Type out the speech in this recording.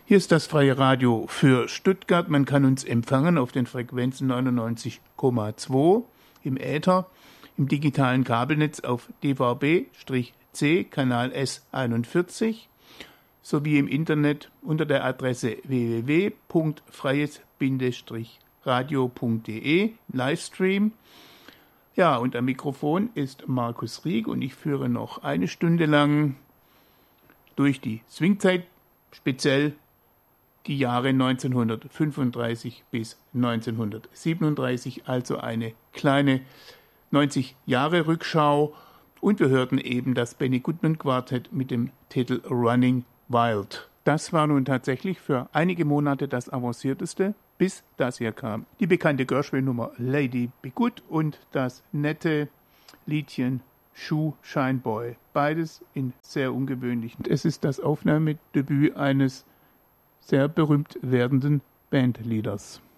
Hier ist das freie Radio für Stuttgart. Man kann uns empfangen auf den Frequenzen 99,2 im Äther, im digitalen Kabelnetz auf DVB-C, Kanal S41, sowie im Internet unter der Adresse www.freies-radio.de, Livestream. Ja, und am Mikrofon ist Markus Rieck und ich führe noch eine Stunde lang durch die Swingzeit, speziell die Jahre 1935 bis 1937, also eine kleine 90-Jahre-Rückschau. Und wir hörten eben das Benny Goodman Quartett mit dem Titel Running Wild. Das war nun tatsächlich für einige Monate das avancierteste, bis das hier kam. Die bekannte Gershwin-Nummer Lady Be Good und das nette Liedchen Shoe Shine Boy. Beides in sehr ungewöhnlichen. Es ist das Aufnahmedebüt eines sehr berühmt werdenden Bandleaders.